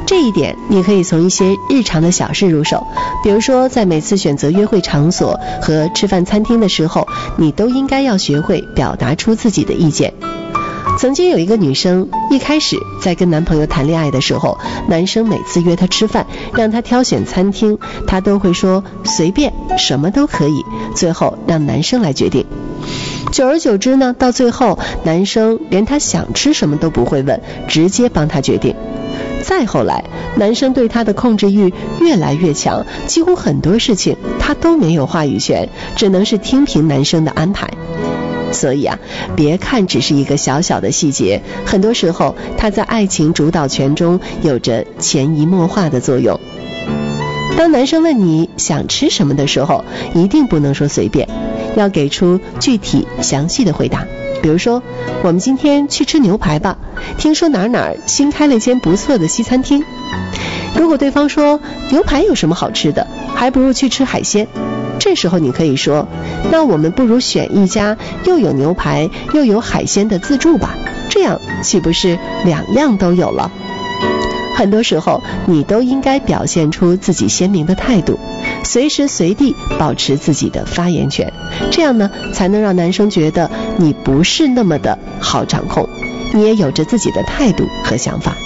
这一点你可以从一些日常的小事入手，比如说在每次选择约会场所和吃饭餐厅的时候，你都应该要学会表达出自己的意见。曾经有一个女生，一开始在跟男朋友谈恋爱的时候，男生每次约她吃饭，让她挑选餐厅，她都会说随便，什么都可以，最后让男生来决定。久而久之呢，到最后男生连她想吃什么都不会问，直接帮她决定。再后来，男生对她的控制欲越来越强，几乎很多事情她都没有话语权，只能是听凭男生的安排。所以啊，别看只是一个小小的细节，很多时候它在爱情主导权中有着潜移默化的作用。当男生问你想吃什么的时候，一定不能说随便，要给出具体详细的回答。比如说，我们今天去吃牛排吧，听说哪儿新开了一间不错的西餐厅。如果对方说牛排有什么好吃的，还不如去吃海鲜，这时候你可以说，那我们不如选一家又有牛排又有海鲜的自助吧，这样岂不是两样都有了？很多时候你都应该表现出自己鲜明的态度，随时随地保持自己的发言权，这样呢才能让男生觉得你不是那么的好掌控，你也有着自己的态度和想法。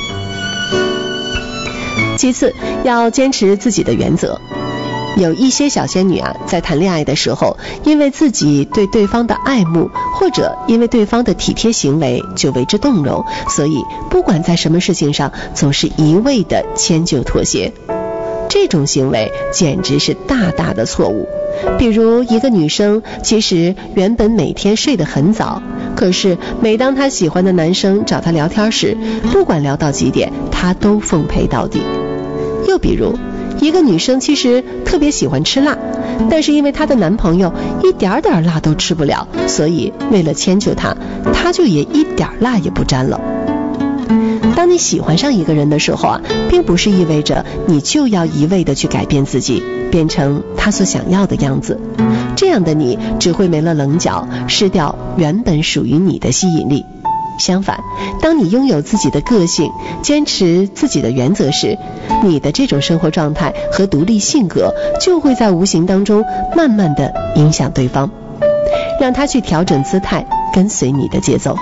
其次，要坚持自己的原则。有一些小仙女啊，在谈恋爱的时候，因为自己对对方的爱慕，或者因为对方的体贴行为就为之动容，所以不管在什么事情上，总是一味的迁就妥协。这种行为简直是大大的错误。比如一个女生其实原本每天睡得很早，可是每当她喜欢的男生找她聊天时，不管聊到几点，她都奉陪到底。又比如一个女生其实特别喜欢吃辣，但是因为她的男朋友一点点辣都吃不了，所以为了迁就她，她就也一点辣也不沾了。当你喜欢上一个人的时候啊，并不是意味着你就要一味的去改变自己，变成他所想要的样子，这样的你只会没了棱角，失掉原本属于你的吸引力。相反，当你拥有自己的个性，坚持自己的原则时，你的这种生活状态和独立性格就会在无形当中慢慢的影响对方，让他去调整姿态，跟随你的节奏。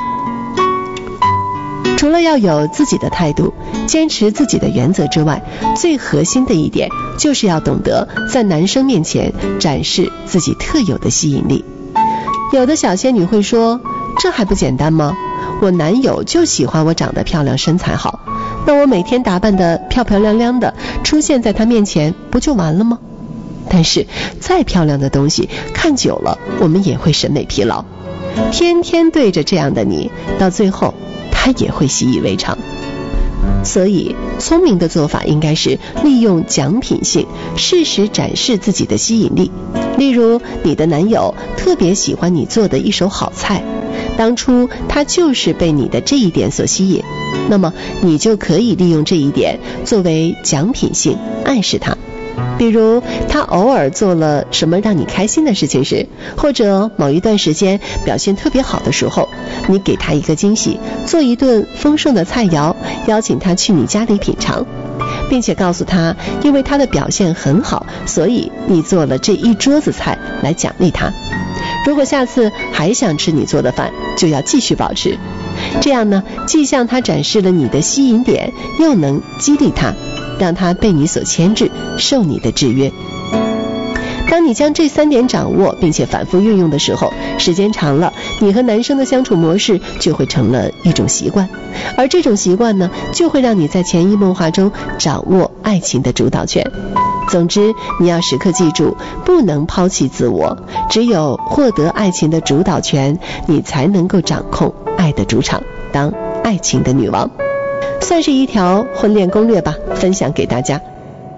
除了要有自己的态度，坚持自己的原则之外，最核心的一点就是要懂得在男生面前展示自己特有的吸引力。有的小仙女会说，这还不简单吗？我男友就喜欢我长得漂亮身材好，那我每天打扮得漂漂亮亮的出现在他面前不就完了吗？但是再漂亮的东西看久了我们也会审美疲劳，天天对着这样的你，到最后他也会习以为常。所以聪明的做法应该是利用奖品性，适时展示自己的吸引力。例如你的男友特别喜欢你做的一手好菜，当初他就是被你的这一点所吸引，那么你就可以利用这一点作为奖品性暗示他。比如他偶尔做了什么让你开心的事情时，或者某一段时间表现特别好的时候，你给他一个惊喜，做一顿丰盛的菜肴，邀请他去你家里品尝，并且告诉他因为他的表现很好，所以你做了这一桌子菜来奖励他。如果下次还想吃你做的饭，就要继续保持。这样呢，既向他展示了你的吸引点，又能激励他，让他被你所牵制，受你的制约。当你将这3点掌握并且反复运用的时候，时间长了，你和男生的相处模式就会成了一种习惯，而这种习惯呢，就会让你在潜移默化中掌握爱情的主导权。总之，你要时刻记住，不能抛弃自我，只有获得爱情的主导权，你才能够掌控爱的主场，当爱情的女王。算是一条婚恋攻略吧，分享给大家。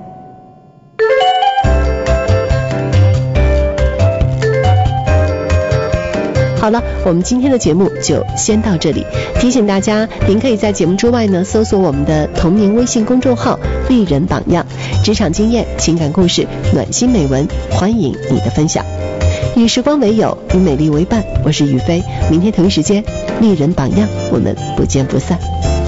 好了，我们今天的节目就先到这里。提醒大家，您可以在节目之外呢，搜索我们的同名微信公众号丽人榜样，职场经验、情感故事、暖心美文，欢迎你的分享。与时光为友，与美丽为伴，我是雨飞。明天同一时间，丽人榜样，我们不见不散。